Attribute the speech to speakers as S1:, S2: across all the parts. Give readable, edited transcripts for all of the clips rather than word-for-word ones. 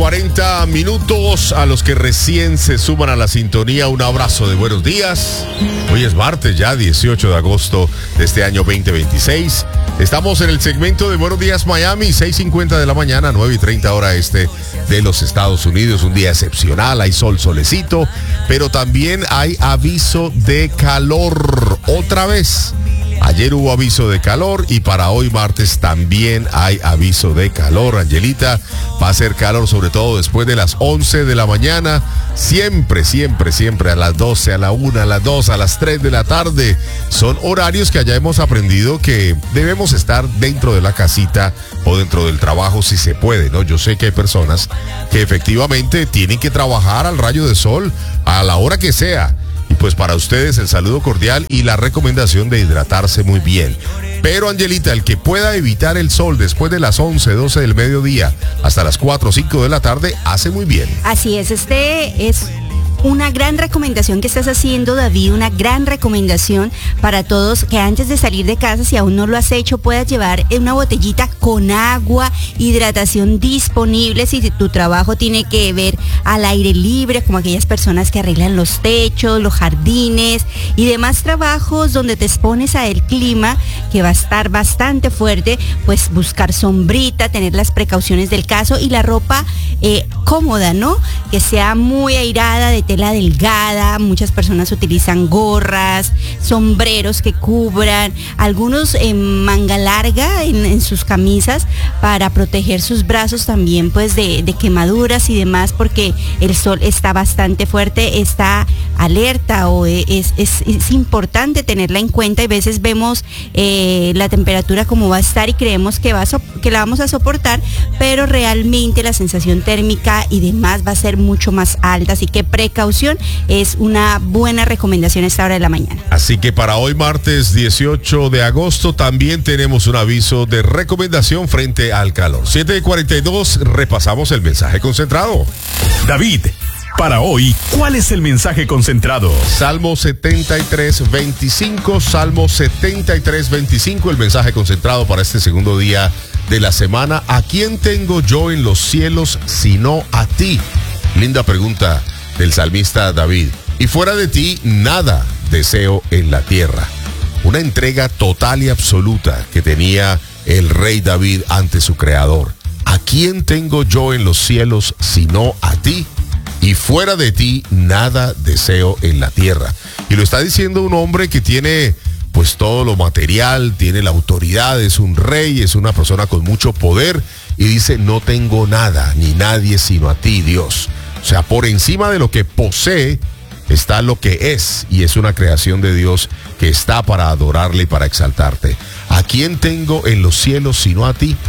S1: 7:40 minutos. A los que recién se suman a la sintonía, un abrazo de buenos días. Hoy es martes ya, 18 de agosto de este año 2026. Estamos en el segmento de Buenos Días Miami, 6:50 de la mañana, 9:30 hora este de los Estados Unidos. Un día excepcional, hay sol, solecito, pero también hay aviso de calor. Otra vez. Ayer hubo aviso de calor y para hoy martes también hay aviso de calor. Angelita, va a ser calor sobre todo después de las 11 de la mañana. Siempre a las 12, a la 1, a las 2, a las 3 de la tarde. Son horarios que ya hemos aprendido que debemos estar dentro de la casita o dentro del trabajo si se puede, ¿no? Yo sé que hay personas que efectivamente tienen que trabajar al rayo de sol a la hora que sea. Y pues para ustedes el saludo cordial y la recomendación de hidratarse muy bien. Pero Angelita, el que pueda evitar el sol después de las 11, 12 del mediodía hasta las 4 o 5 de la tarde, hace muy bien.
S2: Así es, es una gran recomendación que estás haciendo, David, una gran recomendación para todos que antes de salir de casa, si aún no lo has hecho, puedas llevar una botellita con agua, hidratación disponible. Si tu trabajo tiene que ver al aire libre, como aquellas personas que arreglan los techos, los jardines y demás trabajos donde te expones a el clima que va a estar bastante fuerte, pues buscar sombrita, tener las precauciones del caso y la ropa cómoda, ¿no? Que sea muy airada, de tela delgada. Muchas personas utilizan gorras, sombreros que cubran, algunos en manga larga en sus camisas para proteger sus brazos también pues de quemaduras y demás, porque el sol está bastante fuerte, está alerta o es importante tenerla en cuenta. Y a veces vemos la temperatura como va a estar y creemos que la vamos a soportar, pero realmente la sensación térmica y demás va a ser mucho más alta, así que precaución es una buena recomendación a esta hora de la mañana.
S1: Así que para hoy martes 18 de agosto también tenemos un aviso de recomendación frente al calor. 7:42, repasamos el mensaje concentrado.
S3: David, para hoy, ¿cuál es el mensaje concentrado?
S1: Salmo 73:25, Salmo 73:25, el mensaje concentrado para este segundo día de la semana. ¿A quién tengo yo en los cielos sino a ti? Linda pregunta del salmista David. Y fuera de ti, nada deseo en la tierra. Una entrega total y absoluta que tenía el rey David ante su creador. ¿A quién tengo yo en los cielos sino a ti? Y fuera de ti, nada deseo en la tierra. Y lo está diciendo un hombre que tiene pues todo lo material, tiene la autoridad, es un rey, es una persona con mucho poder. Y dice, no tengo nada ni nadie sino a ti, Dios. O sea, por encima de lo que posee está lo que es, y es una creación de Dios que está para adorarle y para exaltarte. ¿A quién tengo en los cielos sino a ti?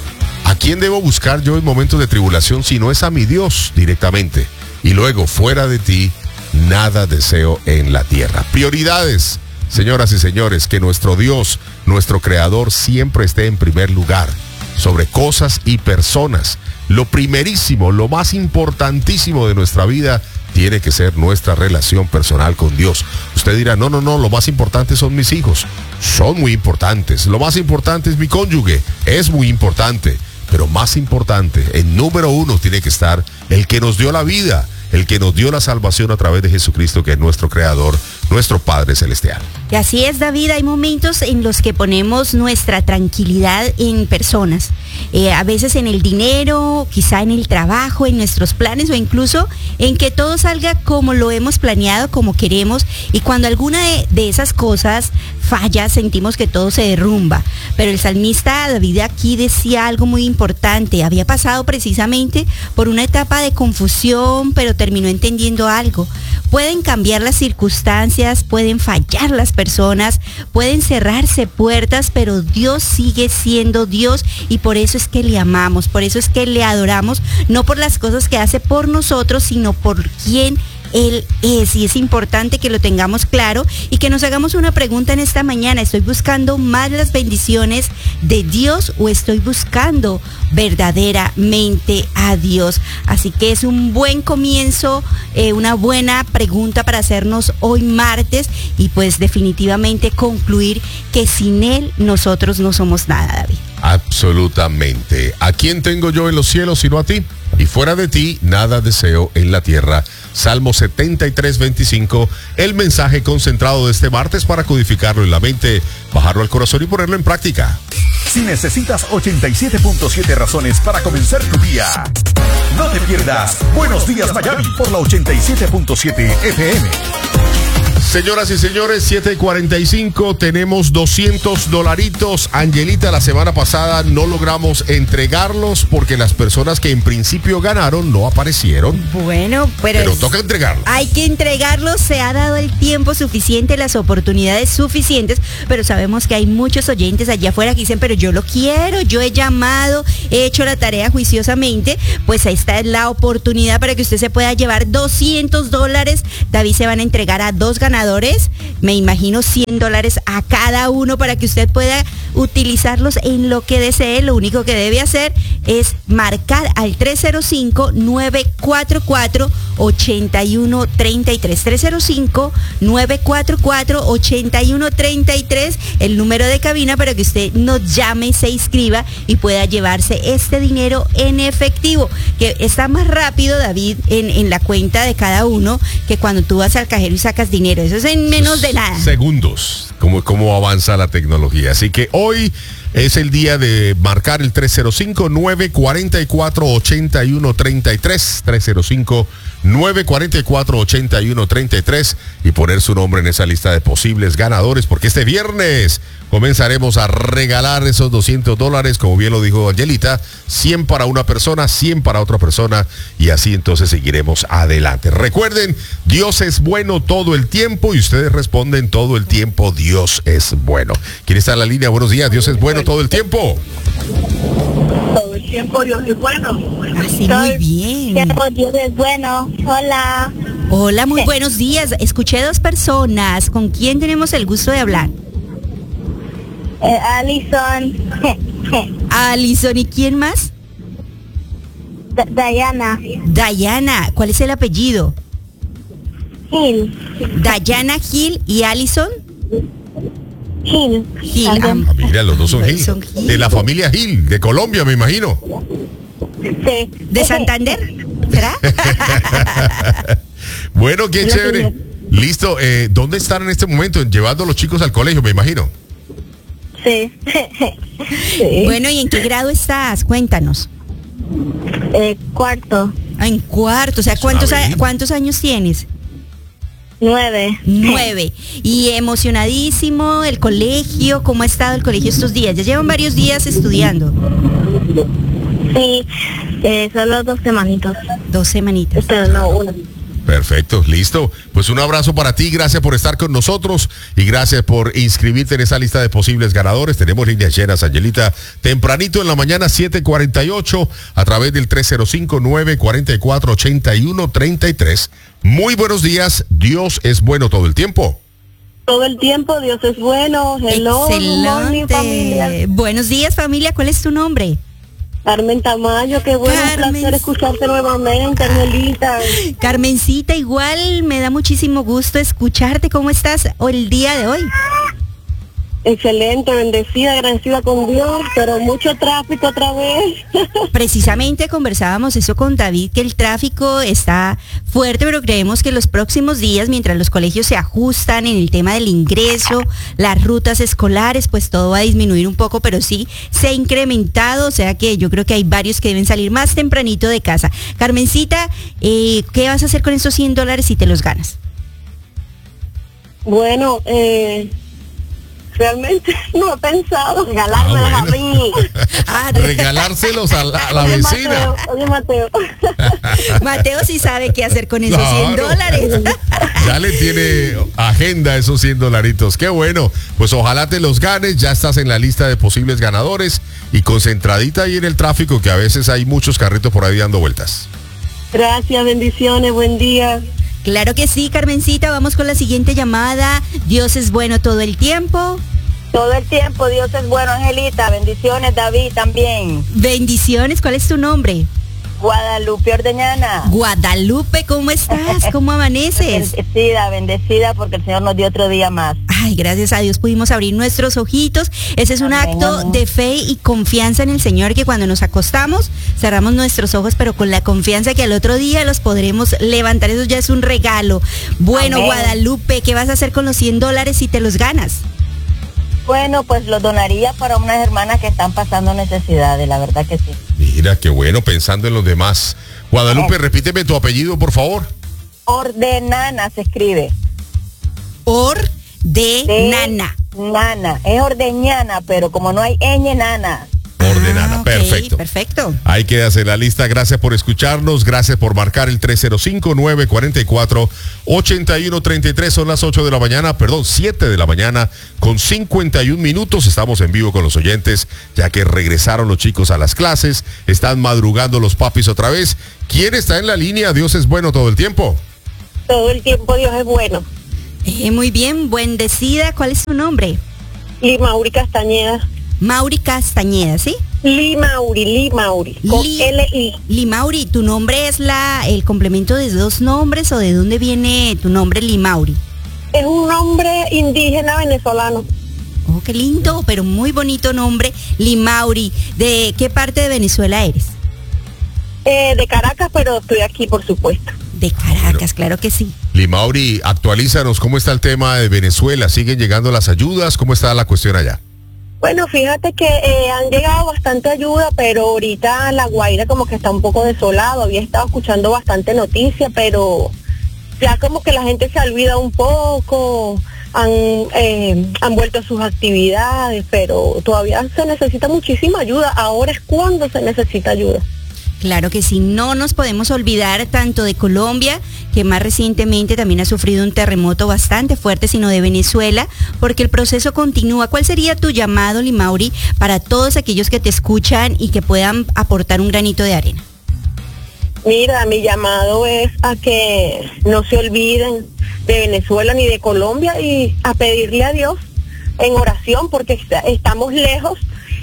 S1: ¿A quién debo buscar yo en momentos de tribulación si no es a mi Dios directamente? Y luego, fuera de ti, nada deseo en la tierra. Prioridades, señoras y señores, que nuestro Dios, nuestro Creador, siempre esté en primer lugar sobre cosas y personas. Lo primerísimo, lo más importantísimo de nuestra vida tiene que ser nuestra relación personal con Dios. Usted dirá, no, lo más importante son mis hijos. Son muy importantes. Lo más importante es mi cónyuge. Es muy importante. Pero más importante, en número uno, tiene que estar el que nos dio la vida, el que nos dio la salvación a través de Jesucristo, que es nuestro Creador, nuestro Padre Celestial.
S2: Y así es, David, hay momentos en los que ponemos nuestra tranquilidad en personas. A veces en el dinero, quizá en el trabajo, en nuestros planes o incluso en que todo salga como lo hemos planeado, como queremos. Y cuando alguna de esas cosas falla, sentimos que todo se derrumba. Pero el salmista David aquí decía algo muy importante. Había pasado precisamente por una etapa de confusión, pero terminó entendiendo algo. Pueden cambiar las circunstancias, pueden fallar las personas, pueden cerrarse puertas, pero Dios sigue siendo Dios y por eso es que le amamos, por eso es que le adoramos, no por las cosas que hace por nosotros, sino por quién Él es. Y es importante que lo tengamos claro y que nos hagamos una pregunta en esta mañana. ¿Estoy buscando más las bendiciones de Dios o estoy buscando verdaderamente a Dios? Así que es un buen comienzo, una buena pregunta para hacernos hoy martes y pues definitivamente concluir que sin Él nosotros no somos nada, David.
S1: Absolutamente. ¿A quién tengo yo en los cielos sino a ti? Y fuera de ti, nada deseo en la tierra. Salmo 73:25, el mensaje concentrado de este martes para codificarlo en la mente, bajarlo al corazón y ponerlo en práctica.
S3: Si necesitas 87.7 razones para comenzar tu día, no te pierdas Buenos Días Miami por la 87.7 FM.
S1: Señoras y señores, 7:45, tenemos $200. Angelita, la semana pasada no logramos entregarlos porque las personas que en principio ganaron no aparecieron.
S2: Bueno,
S1: pero toca entregarlos.
S2: Hay que entregarlos, se ha dado el tiempo suficiente, las oportunidades suficientes, pero sabemos que hay muchos oyentes allá afuera que dicen, pero yo lo quiero, yo he llamado, he hecho la tarea juiciosamente, pues esta es la oportunidad para que usted se pueda llevar $200. David, se van a entregar a 2 ganadores, me imagino $100 a cada uno para que usted pueda utilizarlos en lo que desee. Lo único que debe hacer es marcar al 305-944-8133. 305-944-8133, el número de cabina para que usted nos llame, se inscriba y pueda llevarse este dinero en efectivo, que está más rápido, David, en la cuenta de cada uno que cuando tú vas al cajero y sacas dinero. Eso es en menos de nada.
S1: Segundos, cómo avanza la tecnología. Así que hoy es el día de marcar el 305-944-8133. 305-944-8133 y poner su nombre en esa lista de posibles ganadores, porque este viernes comenzaremos a regalar esos $200, como bien lo dijo Angelita, 100 para una persona, 100 para otra persona, y así entonces seguiremos adelante. Recuerden, Dios es bueno todo el tiempo, y ustedes responden todo el tiempo, Dios es bueno. ¿Quién está en la línea? Buenos días, Dios es bueno todo el tiempo.
S4: Todo el tiempo Dios es bueno.
S2: Así, muy bien.
S4: Dios es bueno. Hola.
S2: Hola, muy buenos días. Escuché 2 personas. ¿Con quién tenemos el gusto de hablar?
S4: Alison.
S2: Alison, ¿y quién más?
S4: Dayana.
S2: Dayana, ¿cuál es el apellido?
S4: Gil.
S2: Dayana Gil y Alison.
S4: Gil.
S2: Gil.
S1: Mira, los dos son Gil.
S2: Son Gil.
S1: De la familia Gil, de Colombia, me imagino.
S4: Sí.
S2: ¿De Santander? ¿Será?
S1: Bueno, qué chévere. Listo, ¿dónde están en este momento? Llevando a los chicos al colegio, me imagino.
S4: Sí. Sí.
S2: Bueno, ¿y en qué grado estás? Cuéntanos.
S4: Cuarto.
S2: En cuarto, o sea, ¿cuántos años tienes?
S4: 9.
S2: 9. Y emocionadísimo el colegio, ¿cómo ha estado el colegio estos días? Ya llevan varios días estudiando.
S4: Sí, solo 2 semanitas.
S2: 2 semanitas.
S4: Pero no, 1.
S1: Perfecto, listo. Pues un abrazo para ti, gracias por estar con nosotros y gracias por inscribirte en esa lista de posibles ganadores. Tenemos líneas llenas, Angelita, tempranito en la mañana, 7:48, a través del 305-944-8133. Muy buenos días, Dios es bueno todo el tiempo.
S4: Todo el tiempo, Dios es bueno. Hello,
S2: excelente.
S4: Familia.
S2: Buenos días, familia, ¿cuál es tu nombre?
S4: Carmen Tamayo, qué bueno, un placer escucharte nuevamente, Angelita.
S2: Carmencita, igual me da muchísimo gusto escucharte. ¿Cómo estás el día de hoy?
S4: Excelente, bendecida, agradecida con Dios, pero mucho tráfico otra vez.
S2: Precisamente conversábamos eso con David, que el tráfico está fuerte, pero creemos que los próximos días, mientras los colegios se ajustan en el tema del ingreso, las rutas escolares, pues todo va a disminuir un poco, pero sí se ha incrementado, o sea que yo creo que hay varios que deben salir más tempranito de casa. Carmencita, ¿qué vas a hacer con esos $100 si te los ganas?
S4: Bueno, realmente no he pensado regalármelos a mí.
S1: Regalárselos a la vecina.
S4: Oye, Mateo.
S2: Mateo sí sabe qué hacer con esos $100.
S1: Ya le tiene agenda esos $100. Qué bueno. Pues ojalá te los ganes. Ya estás en la lista de posibles ganadores y concentradita ahí en el tráfico, que a veces hay muchos carritos por ahí dando vueltas.
S4: Gracias, bendiciones, buen día.
S2: Claro que sí, Carmencita, vamos con la siguiente llamada. Dios es bueno todo el tiempo.
S4: Todo el tiempo, Dios es bueno, Angelita. Bendiciones, David, también.
S2: Bendiciones, ¿cuál es tu nombre?
S4: Guadalupe Ordeñana.
S2: Guadalupe, ¿cómo estás? ¿Cómo amaneces?
S4: Bendecida porque el Señor nos dio otro día más.
S2: Ay, gracias a Dios pudimos abrir nuestros ojitos. Ese es un acto de fe y confianza en el Señor, que cuando nos acostamos cerramos nuestros ojos, pero con la confianza que al otro día los podremos levantar. Eso ya es un regalo. Bueno, amén. Guadalupe, ¿qué vas a hacer con los $100 si te los ganas?
S4: Bueno, pues los donaría para unas hermanas que están pasando necesidades, la verdad que sí.
S1: Mira, qué bueno, pensando en los demás. Guadalupe, repíteme tu apellido, por favor.
S4: Ordenana se escribe.
S2: Ordenana.
S4: Nana, es Ordeñana, pero como no hay ñ, nana.
S1: Ordenana,
S2: Okay,
S1: perfecto.
S2: Perfecto.
S1: Ahí quedas en la lista. Gracias por escucharnos. Gracias por marcar el 305-944-8133. Son las 7 de la mañana con 51 minutos. Estamos en vivo con los oyentes, ya que regresaron los chicos a las clases. Están madrugando los papis otra vez. ¿Quién está en la línea? Dios es bueno todo el tiempo.
S4: Todo el tiempo Dios es bueno.
S2: Muy bien, bendecida. ¿Cuál es su nombre?
S4: Limauri Castañeda.
S2: Mauri Castañeda, ¿sí?
S4: Limauri, con L-I.
S2: Limauri, ¿tu nombre es el complemento de dos nombres o de dónde viene tu nombre Limauri?
S4: Es un nombre indígena venezolano.
S2: Oh, qué lindo, pero muy bonito nombre, Limauri. ¿De qué parte de Venezuela eres?
S4: De Caracas, pero estoy aquí, por supuesto.
S2: De Caracas, claro que sí.
S1: Limauri, actualízanos, ¿cómo está el tema de Venezuela? ¿Siguen llegando las ayudas? ¿Cómo está la cuestión allá?
S4: Bueno, fíjate que han llegado bastante ayuda, pero ahorita La Guaira como que está un poco desolado. Había estado escuchando bastante noticia, pero ya como que la gente se olvida un poco, han vuelto a sus actividades, pero todavía se necesita muchísima ayuda. Ahora es cuando se necesita ayuda.
S2: Claro que sí, no nos podemos olvidar tanto de Colombia, que más recientemente también ha sufrido un terremoto bastante fuerte, sino de Venezuela, porque el proceso continúa. ¿Cuál sería tu llamado, Limauri, para todos aquellos que te escuchan y que puedan aportar un granito de arena?
S4: Mira, mi llamado es a que no se olviden de Venezuela ni de Colombia y a pedirle a Dios en oración, porque estamos lejos.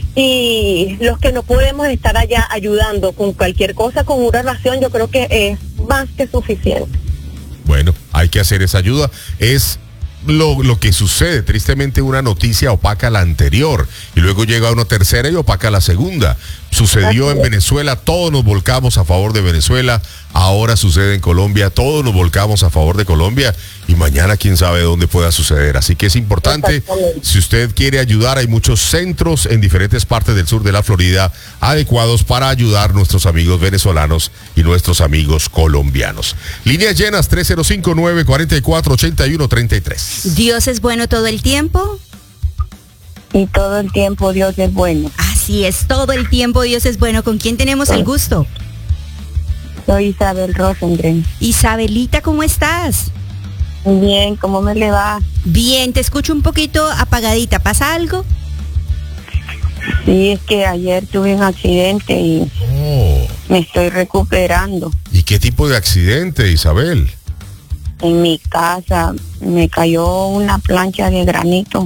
S4: Y los que no podemos estar allá ayudando con cualquier cosa, con una oración, yo creo que es más que suficiente.
S1: Bueno, hay que hacer esa ayuda. Es lo que sucede. Tristemente, una noticia opaca la anterior y luego llega una tercera y opaca la segunda. Sucedió en Venezuela, todos nos volcamos a favor de Venezuela. Ahora sucede en Colombia, todos nos volcamos a favor de Colombia y mañana quién sabe dónde pueda suceder. Así que es importante, si usted quiere ayudar, hay muchos centros en diferentes partes del sur de la Florida adecuados para ayudar a nuestros amigos venezolanos y nuestros amigos colombianos. Líneas llenas 305-944-8133.
S2: Dios es bueno todo el tiempo.
S4: Y todo el tiempo Dios es bueno.
S2: Así es, todo el tiempo Dios es bueno. ¿Con quién tenemos el gusto?
S4: Soy Isabel Rosengren.
S2: Isabelita, ¿cómo estás?
S4: Muy bien, ¿cómo me le va?
S2: Bien, te escucho un poquito apagadita. ¿Pasa algo?
S4: Sí, es que ayer tuve un accidente y me estoy recuperando.
S1: ¿Y qué tipo de accidente, Isabel?
S4: En mi casa me cayó una plancha de granito.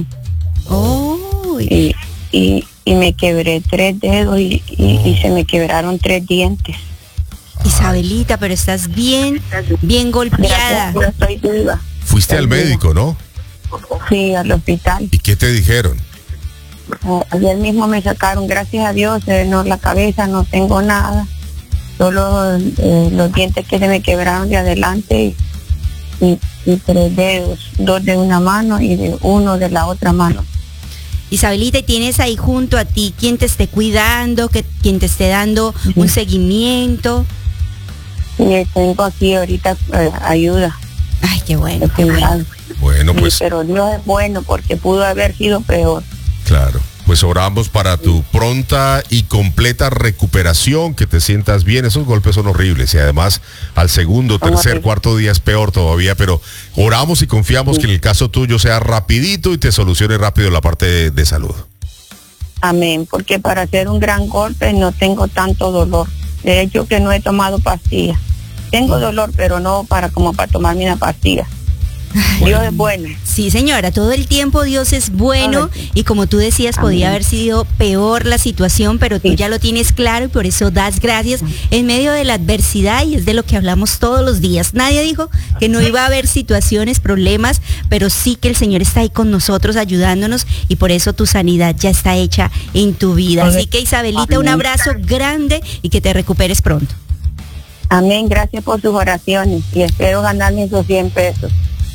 S4: Y me quebré 3 dedos y se me quebraron 3 dientes.
S2: Isabelita, pero estás bien golpeada.
S4: Gracias, yo estoy viva.
S1: Fuiste al médico, ¿no?
S4: Sí, al hospital.
S1: ¿Y qué te dijeron?
S4: Ayer mismo me sacaron, gracias a Dios, no, la cabeza, no tengo nada. Solo los dientes que se me quebraron de adelante y 3 dedos, 2 de una mano y 1 de la otra mano.
S2: Isabelita, ¿y tienes ahí junto a ti quien te esté cuidando, quien te esté dando un seguimiento?
S4: Sí, tengo aquí ahorita ayuda.
S2: Ay, qué bueno.
S1: Bueno, pues.
S4: Sí, pero Dios es bueno porque pudo haber sido peor.
S1: Claro, pues oramos para tu pronta y completa recuperación, que te sientas bien. Esos golpes son horribles y además al segundo, tercer, cuarto día es peor todavía, pero oramos y confiamos que en el caso tuyo sea rapidito y te solucione rápido la parte de salud.
S4: Amén, porque para hacer un gran golpe no tengo tanto dolor. De hecho que no he tomado pastillas. Tengo dolor, pero no como para tomarme una pastilla. Dios es bueno.
S2: Sí, señora, todo el tiempo Dios es bueno y como tú decías, podía haber sido peor la situación, pero tú ya lo tienes claro y por eso das gracias en medio de la adversidad y es de lo que hablamos todos los días. Nadie dijo que no iba a haber situaciones, problemas, pero sí que el Señor está ahí con nosotros ayudándonos y por eso tu sanidad ya está hecha en tu vida. Así que Isabelita, un abrazo grande y que te recuperes pronto.
S4: Amén, gracias por sus oraciones y espero ganarme esos 100 pesos.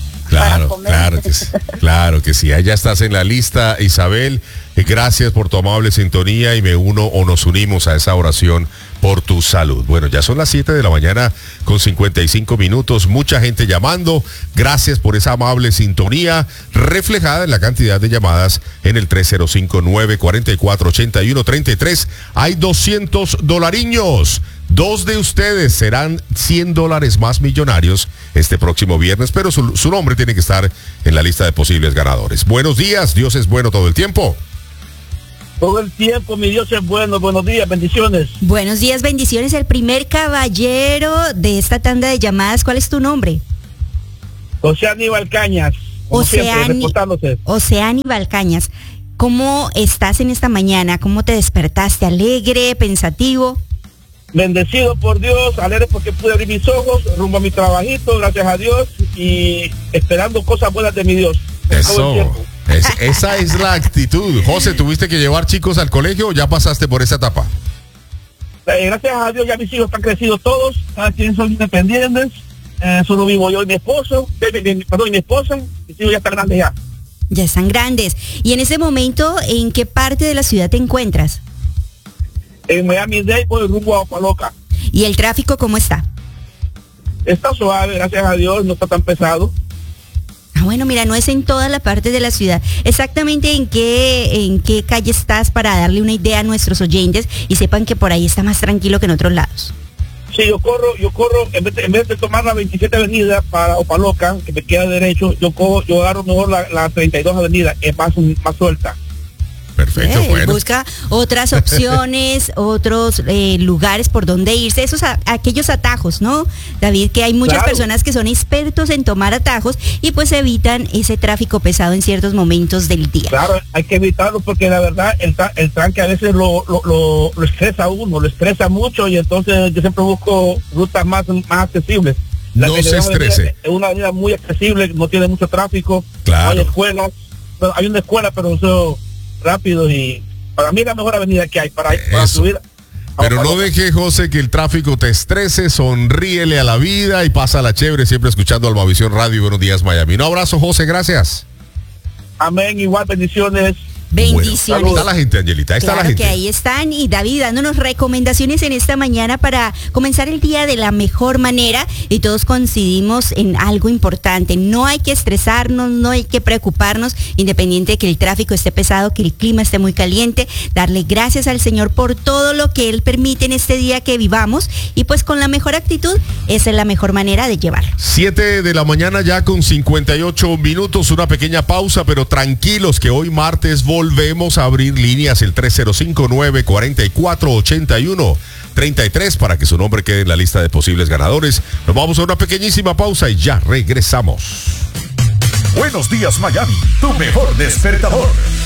S1: Claro que sí. Ya estás en la lista, Isabel. Gracias por tu amable sintonía y me uno o nos unimos a esa oración por tu salud. Bueno, ya son las 7 de la mañana con 55 minutos. Mucha gente llamando. Gracias por esa amable sintonía reflejada en la cantidad de llamadas en el 305-944-8133. Hay $200. 2 de ustedes serán $100 más millonarios este próximo viernes, pero su nombre tiene que estar en la lista de posibles ganadores. Buenos días, Dios es bueno todo el tiempo.
S5: Todo el tiempo, mi Dios es bueno. Buenos días, bendiciones.
S2: Buenos días, bendiciones. El primer caballero de esta tanda de llamadas, ¿cuál es tu nombre?
S5: José Aníbal Cañas.
S2: José Aníbal Cañas. ¿Cómo estás en esta mañana? ¿Cómo te despertaste? ¿Alegre, pensativo?
S5: Bendecido por Dios, alegre porque pude abrir mis ojos, rumbo a mi trabajito, gracias a Dios, y esperando cosas buenas de mi Dios.
S1: Eso. Esa es la actitud. José, ¿tuviste que llevar chicos al colegio o ya pasaste por esa etapa?
S5: Gracias a Dios ya mis hijos están crecidos todos, cada quien son independientes, solo vivo yo y mi esposo, y mi esposa, mis hijos ya están grandes ya.
S2: Ya están grandes. Y en ese momento, ¿en qué parte de la ciudad te encuentras?
S5: En Miami-Dade, por el rumbo a Paloca.
S2: ¿Y el tráfico cómo está?
S5: Está suave, gracias a Dios, no está tan pesado.
S2: Bueno, mira, no es en toda la parte de la ciudad. Exactamente en qué calle estás para darle una idea a nuestros oyentes y sepan que por ahí está más tranquilo que en otros lados.
S5: Sí, yo corro, en vez de tomar la 27 avenida para Opaloca, que me queda derecho, yo agarro mejor la 32 avenida, es más suelta.
S1: Perfecto, bueno.
S2: Busca otras opciones, otros lugares por donde irse, aquellos atajos, ¿no, David? Que hay muchas personas que son expertos en tomar atajos y pues evitan ese tráfico pesado en ciertos momentos del día.
S5: Claro, hay que evitarlo porque la verdad el tranque a veces lo estresa a uno, lo estresa mucho y entonces yo siempre busco rutas más accesibles.
S1: No se estrese.
S5: Es una avenida muy accesible, no tiene mucho tráfico,
S1: claro.
S5: Hay escuelas, hay una escuela, pero eso rápido y para mí la mejor avenida que hay para subir.
S1: Pero no deje, José, que el tráfico te estrese, sonríele a la vida y pasa la chévere siempre escuchando Almavisión Radio y Buenos Días Miami. Un abrazo, José, gracias.
S5: Amén, igual, bendiciones.
S2: Bendiciones.
S1: Bueno, está la gente, Angelita, está la gente.
S2: Que ahí están y David dándonos recomendaciones en esta mañana para comenzar el día de la mejor manera y todos coincidimos en algo importante. No hay que estresarnos, no hay que preocuparnos, independiente de que el tráfico esté pesado, que el clima esté muy caliente, darle gracias al Señor por todo lo que Él permite en este día que vivamos y pues con la mejor actitud, esa es la mejor manera de llevarlo.
S1: 7 de la mañana ya con 58 minutos, una pequeña pausa, pero tranquilos que hoy martes volvemos a abrir líneas el 305-944-8133 para que su nombre quede en la lista de posibles ganadores. Nos vamos a una pequeñísima pausa y ya regresamos.
S3: Buenos días, Miami, tu mejor despertador.